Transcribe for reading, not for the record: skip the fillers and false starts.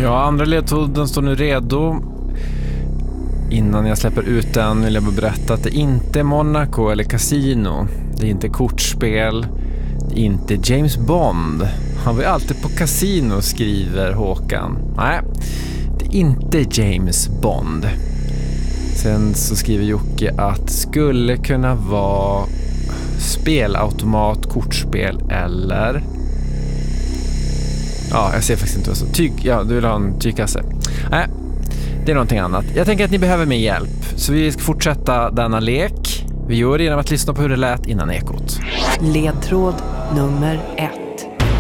Ja, andra ledtråden står nu redo. Innan jag släpper ut den vill jag bara berätta att det inte är Monaco eller Casino. Det är inte kortspel. Det är inte James Bond. Han var ju alltid på Casino, skriver Håkan. Nej, det är inte James Bond. Sen så skriver Jocke att skulle kunna vara spelautomat, kortspel eller... Ja, jag ser faktiskt inte vad så. Ja, du vill ha en tygkasse. Nej, det är någonting annat. Jag tänker att ni behöver mer hjälp. Så vi ska fortsätta denna lek. Vi gör det genom att lyssna på hur det lät innan ekot. Ledtråd nummer 1.